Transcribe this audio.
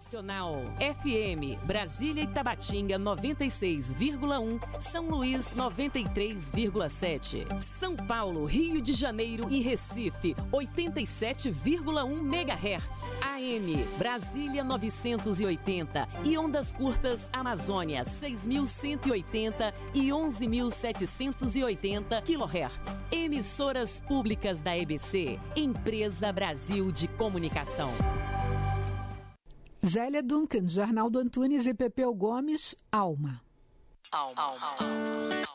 Nacional. FM Brasília e Tabatinga 96,1, São Luís 93,7, São Paulo, Rio de Janeiro e Recife 87,1 MHz. AM Brasília 980 e ondas curtas Amazônia 6.180 e 11.780 kHz. Emissoras públicas da EBC, Empresa Brasil de Comunicação. Zélia Duncan, Arnaldo Antunes e Pepeu Gomes, Alma. Alma.